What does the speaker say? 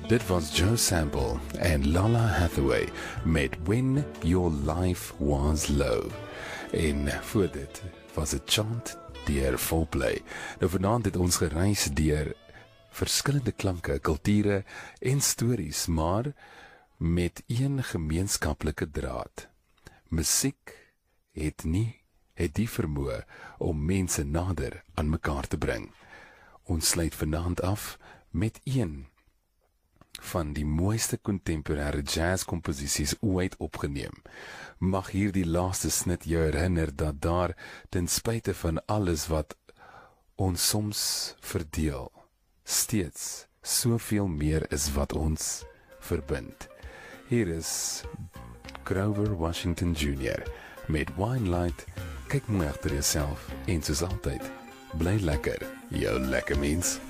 Dit was Joe Sample en Lala Hathaway met When Your Life Was Low. En voor dit was het chant deur Foreplay. Nou vanaand het ons gereis deur verskillende klanke, kulture en stories, maar met een gemeenskaplike draad. Musiek het die vermoë om mense nader aan mekaar te bring. Ons sluit vanaand af met een van die mooiste contemporêre jazzkomposisies ooit opgeneem. Mag hierdie laaste snit jou herinner dat daar, ten spyte van alles wat ons soms verdeel, steeds soveel meer is wat ons verbind. Hier is Grover Washington Jr. met Wine Light. Kyk mooi agter jouself en soos altyd, bly lekker, jou lekker mens.